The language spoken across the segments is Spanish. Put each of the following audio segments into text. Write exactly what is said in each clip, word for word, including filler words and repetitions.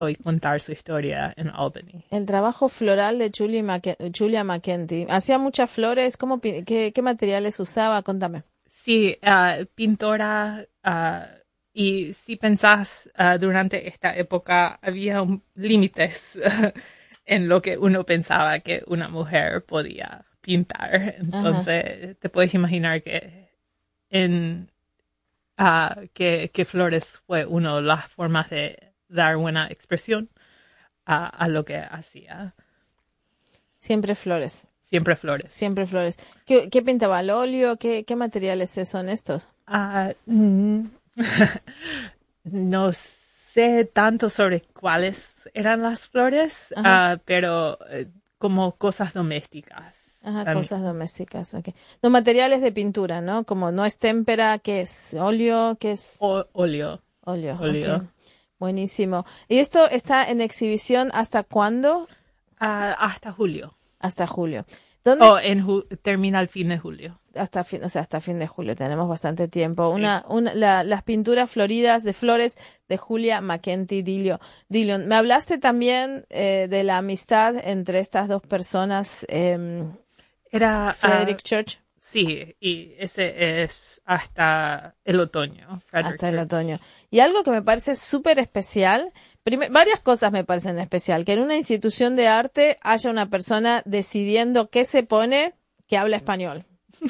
y contar su historia en Albany. El trabajo floral de Julie Mac- Julia McKenty. Hacía muchas flores. ¿Cómo, pi- qué, qué materiales usaba? Contame. Sí, uh, pintora, uh, y si pensás uh, durante esta época había un, límites en lo que uno pensaba que una mujer podía pintar. Ajá. Entonces te puedes imaginar que en uh, que, que flores fue una de las formas de dar buena expresión a, a lo que hacía. Siempre flores. Siempre flores. Siempre flores. ¿Qué, qué pintaba? ¿Al óleo? ¿Qué, qué materiales son estos? Uh, mm, no sé tanto sobre cuáles eran las flores, Ajá. uh, pero uh, como cosas domésticas. Ajá, Um, cosas domésticas. Okay. Los materiales de pintura, ¿no? Como no es témpera, ¿qué es? ¿Óleo? ¿Qué es? o, óleo. Óleo, óleo. ok. Buenísimo. ¿Y esto está en exhibición hasta cuándo? Uh, hasta julio. Hasta julio. ¿Dónde? O en ju- termina el fin de julio. Hasta fin, o sea, hasta fin de julio. Tenemos bastante tiempo. Sí. Una, una, la- las pinturas floridas de flores de Julia McKenty Dillon. Dillon. Me hablaste también eh, de la amistad entre estas dos personas, eh, Era, Frederick uh, Church. sí, y ese es hasta el otoño. Frederick Hasta el Church. otoño. Y algo que me parece súper especial, prime- varias cosas me parecen especial, que en una institución de arte haya una persona decidiendo qué se pone que habla español.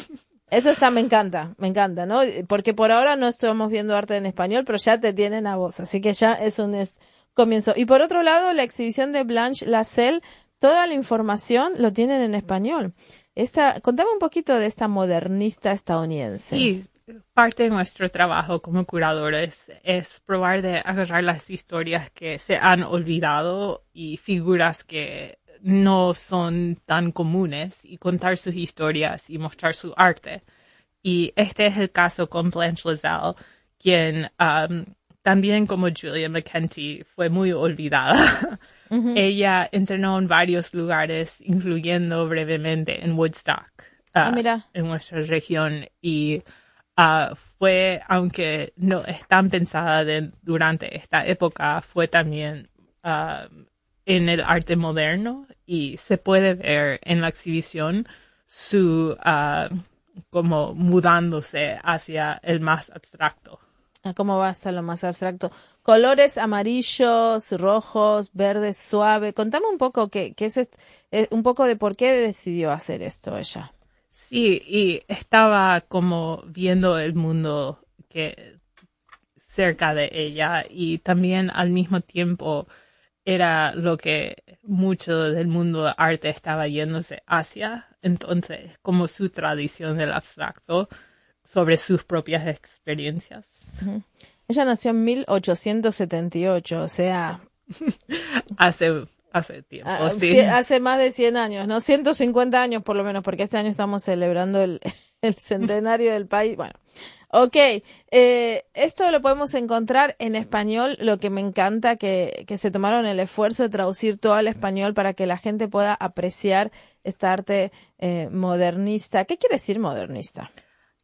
Eso está, me encanta, me encanta, ¿no? Porque por ahora no estamos viendo arte en español, pero ya te tienen a vos, así que ya es un es- comienzo. Y por otro lado, la exhibición de Blanche Lascelles, toda la información lo tienen en español. Esta, contame un poquito de esta modernista estadounidense. Sí, parte de nuestro trabajo como curadores es probar de agarrar las historias que se han olvidado y figuras que no son tan comunes y contar sus historias y mostrar su arte. Y este es el caso con Blanche Lascelles, quien um, también como Julia McKenty fue muy olvidada. Ujú. Ella entrenó en varios lugares, incluyendo brevemente en Woodstock, Ah, uh, mira. en nuestra región. Y uh, fue, aunque no es tan pensada de, durante esta época, fue también uh, en el arte moderno y se puede ver en la exhibición su uh, como mudándose hacia el más abstracto. Ah, ¿cómo va hasta lo más abstracto? Colores amarillos, rojos, verdes, suave. Contame un poco qué, qué es est- eh, un poco de por qué decidió hacer esto ella. Sí, y estaba como viendo el mundo que cerca de ella y también al mismo tiempo era lo que mucho del mundo de arte estaba yéndose hacia. Entonces, como su tradición del abstracto sobre sus propias experiencias. Ujú. Ella nació en mil ochocientos setenta y ocho, o sea, Hace, hace tiempo, ah, sí. cie- hace más de cien años, ¿no? ciento cincuenta años por lo menos, porque este año estamos celebrando el, el centenario del país. Bueno, ok, eh, esto lo podemos encontrar en español, lo que me encanta que, que se tomaron el esfuerzo de traducir todo al español para que la gente pueda apreciar esta arte eh, modernista. ¿Qué quiere decir modernista?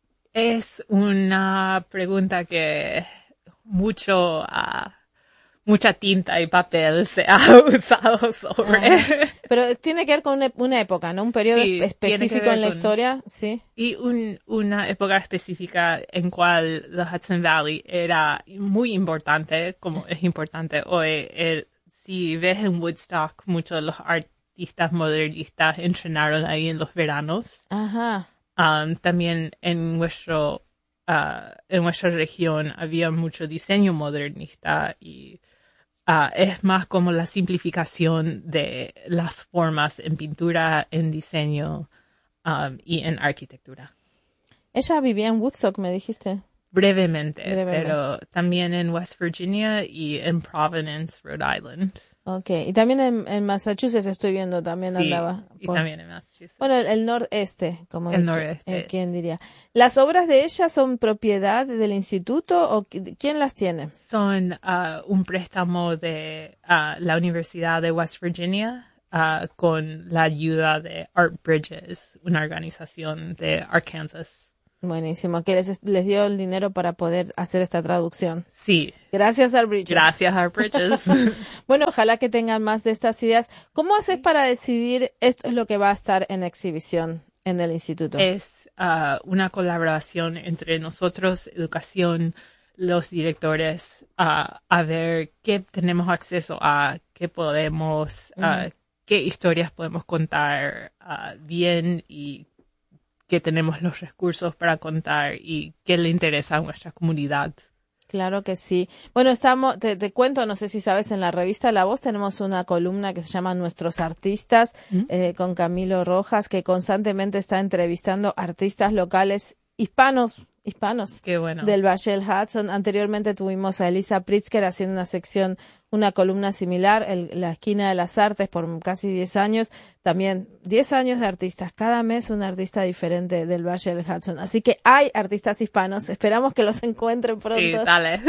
Es una pregunta que mucho, uh, mucha tinta y papel se ha usado sobre. Ajá. Pero tiene que ver con una, una época, ¿no? Un periodo Sí, espe- tiene que específico ver en la con historia, sí. y un, una época específica en cual the Hudson Valley era muy importante, como es importante hoy. El, si ves en Woodstock, muchos de los artistas modernistas entrenaron ahí en los veranos. Ajá. Um, también en nuestro uh, en nuestra región había mucho diseño modernista y uh, es más como la simplificación de las formas en pintura, en diseño um, y en arquitectura. Ella vivía en Woodstock, me dijiste. Brevemente, Brevemente. pero también en West Virginia y en Providence, Rhode Island. Ok. Y también en, en Massachusetts estoy viendo, también Sí, andaba y por... también en Massachusetts. Bueno, el, el noreste, como El que- noreste. eh, ¿quién diría? ¿Las obras de ella son propiedad del instituto o qui- quién las tiene? Son uh, un préstamo de uh, la Universidad de West Virginia uh, con la ayuda de Art Bridges, una organización de Arkansas. Buenísimo, que les, les dio el dinero para poder hacer esta traducción. Sí. Gracias, Art Bridges. Gracias, Art Bridges. Bueno, ojalá que tengan más de estas ideas. ¿Cómo haces para decidir esto es lo que va a estar en exhibición en el instituto? Es uh, una colaboración entre nosotros, educación, los directores, uh, a ver qué tenemos acceso a, qué podemos, uh, uh-huh. qué historias podemos contar uh, bien y que tenemos los recursos para contar y qué le interesa a nuestra comunidad. Claro que sí. Bueno, estamos, te, te cuento, no sé si sabes, en la revista La Voz tenemos una columna que se llama Nuestros Artistas, ¿Mm? eh, con Camilo Rojas, que constantemente está entrevistando artistas locales hispanos, hispanos Qué bueno. del Valle del Hudson. Anteriormente tuvimos a Elisa Pritzker haciendo una sección, una columna similar, el, la Esquina de las Artes, por casi diez años. También diez años de artistas. Cada mes un artista diferente del Valle del Hudson. Así que hay artistas hispanos. Esperamos que los encuentren pronto. Sí, dale.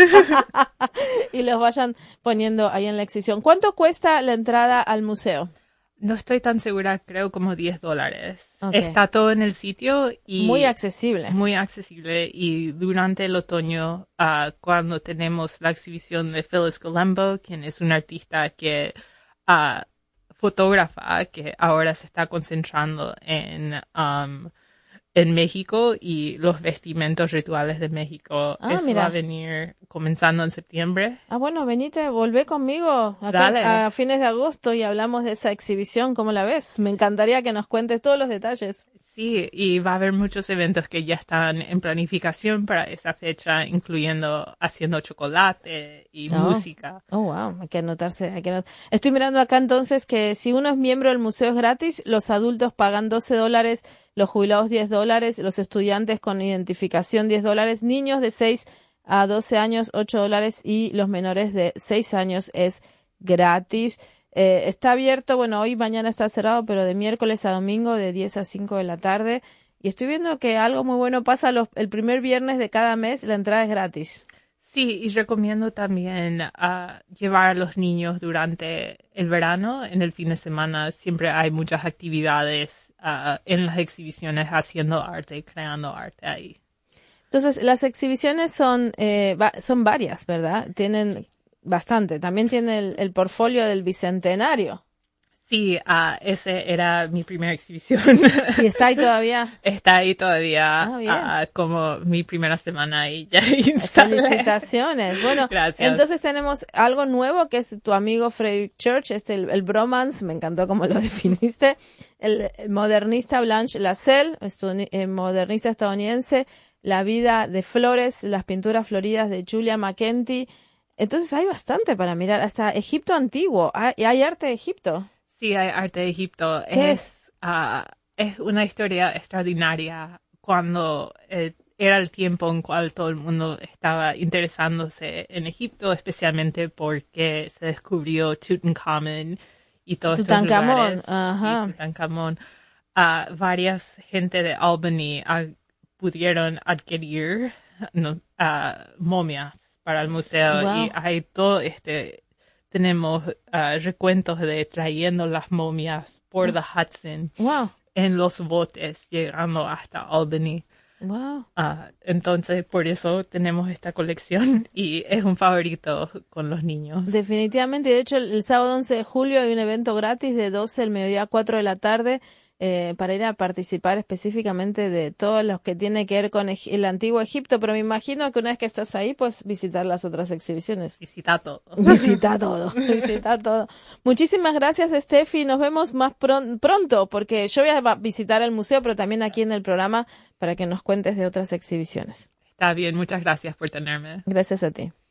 Y los vayan poniendo ahí en la exhibición. ¿Cuánto cuesta la entrada al museo? No estoy tan segura, creo como diez dólares. Okay. Está todo en el sitio y... Muy accesible. Muy accesible. Y durante el otoño, uh, cuando tenemos la exhibición de Phyllis Colombo, quien es una artista que uh, fotógrafa, que ahora se está concentrando en, um, en México y los vestimentos rituales de México. Ah, Eso mira. va a venir comenzando en septiembre. Ah, bueno, venite, volvé conmigo acá Dale. a fines de agosto y hablamos de esa exhibición. ¿Cómo la ves? Me encantaría que nos cuentes todos los detalles. Sí, y va a haber muchos eventos que ya están en planificación para esa fecha, incluyendo haciendo chocolate y Oh. música. Oh, wow, hay que anotarse. Hay que anot- Estoy mirando acá entonces que si uno es miembro del museo es gratis, los adultos pagan doce dólares, los jubilados diez dólares, los estudiantes con identificación diez dólares, niños de seis a doce años ocho dólares y los menores de seis años es gratis. Eh, está abierto, bueno, hoy mañana está cerrado, pero de miércoles a domingo de diez a cinco de la tarde. Y estoy viendo que algo muy bueno pasa los, el primer viernes de cada mes, la entrada es gratis. Sí, y recomiendo también uh, llevar a los niños durante el verano. En el fin de semana siempre hay muchas actividades uh, en las exhibiciones haciendo arte, creando arte ahí. Entonces, las exhibiciones son, eh, va- son varias, ¿verdad? Tienen Sí. bastante. También tiene el, el portfolio del Bicentenario. Sí, uh, ese era mi primera exhibición. ¿Y está ahí todavía? Está ahí todavía, Ah, bien. uh, como mi primera semana y ya instalé. Felicitaciones. Bueno, Gracias. entonces tenemos algo nuevo que es tu amigo Frederick Church, este el, el bromance, me encantó cómo lo definiste, el, el modernista Blanche Lascelles, estuni- eh, modernista estadounidense, la vida de Flores, las pinturas floridas de Julia McEntee. Entonces hay bastante para mirar, hasta Egipto antiguo, hay, hay arte de Egipto. Sí, hay arte de Egipto. ¿Qué Es, uh, es una historia extraordinaria cuando eh, era el tiempo en cual todo el mundo estaba interesándose en Egipto, especialmente porque se descubrió Tutankamón y todos estos Tutankamón, lugares. ajá. Sí, Tutankamón. Uh, varias gente de Albany uh, pudieron adquirir no, uh, momias para el museo. Wow. Y hay todo este... Tenemos uh, recuentos de trayendo las momias por the Hudson Wow, en los botes, llegando hasta Albany. wow. Uh, entonces, por eso tenemos esta colección y es un favorito con los niños. Definitivamente, de hecho el, el sábado once de julio hay un evento gratis de doce del mediodía a cuatro de la tarde eh, para ir a participar específicamente de todos los que tiene que ver con Eg- el antiguo Egipto, pero me imagino que una vez que estás ahí, pues visitar las otras exhibiciones. Visita todo. Visita todo, visita todo. Muchísimas gracias, Steffi. Nos vemos más pron- pronto, porque yo voy a va- visitar el museo, pero también aquí en el programa para que nos cuentes de otras exhibiciones. Está bien, muchas gracias por tenerme. Gracias a ti.